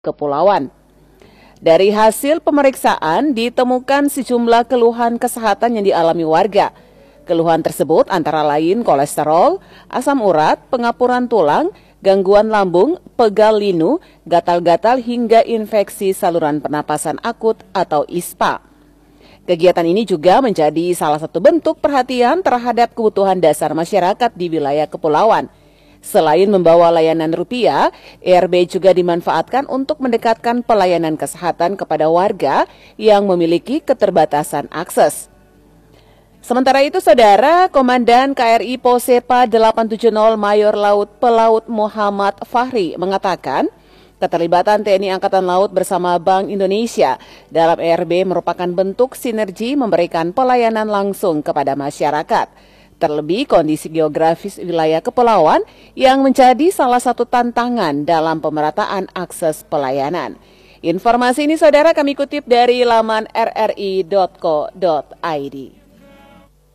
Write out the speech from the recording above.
kepulauan. Dari hasil pemeriksaan ditemukan sejumlah keluhan kesehatan yang dialami warga. Keluhan tersebut antara lain kolesterol, asam urat, pengapuran tulang, gangguan lambung, pegal linu, gatal-gatal hingga infeksi saluran pernapasan akut atau ISPA. Kegiatan ini juga menjadi salah satu bentuk perhatian terhadap kebutuhan dasar masyarakat di wilayah kepulauan. Selain membawa layanan rupiah, ERB juga dimanfaatkan untuk mendekatkan pelayanan kesehatan kepada warga yang memiliki keterbatasan akses. Sementara itu, Saudara, Komandan KRI Posepa 870 Mayor Laut Pelaut Muhammad Fahri mengatakan, keterlibatan TNI Angkatan Laut bersama Bank Indonesia dalam ERB merupakan bentuk sinergi memberikan pelayanan langsung kepada masyarakat. Terlebih kondisi geografis wilayah kepulauan yang menjadi salah satu tantangan dalam pemerataan akses pelayanan. Informasi ini, Saudara, kami kutip dari laman rri.co.id.